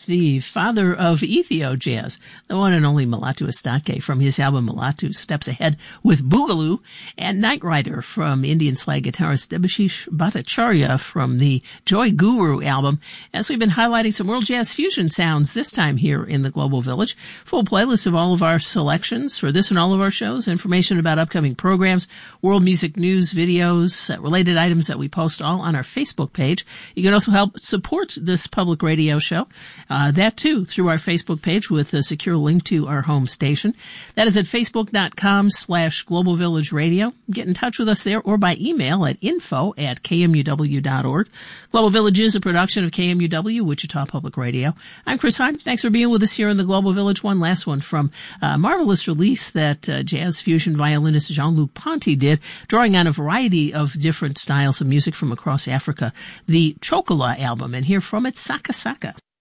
the father of Ethio jazz, the one and only Mulatu Astatke from his album Mulatu Steps Ahead with Boogaloo, and Night Rider from Indian slide guitarist Debashish Bhattacharya from the Joy Guru album, as we've been highlighting some world jazz fusion sounds this time here in the Global Village. Full playlist of all of our selections for this and all of our shows, information about upcoming programs, world music news, videos, related items that we post all on our Facebook page. You can also help support this public radio show, that too, through our Facebook page with a secure link to our home station. That is at facebook.com/Global Village Radio. Get in touch with us there or by email at info@kmuw.org. Global Village is a production of KMUW, Wichita Public Radio. I'm Chris Hine. Thanks for being with us here in the Global Village. One last one from a marvelous release that jazz fusion violinist Jean-Luc Ponty did, drawing on a variety of different styles of music from across Africa, the Chocola album, and hear from it Saka Saka.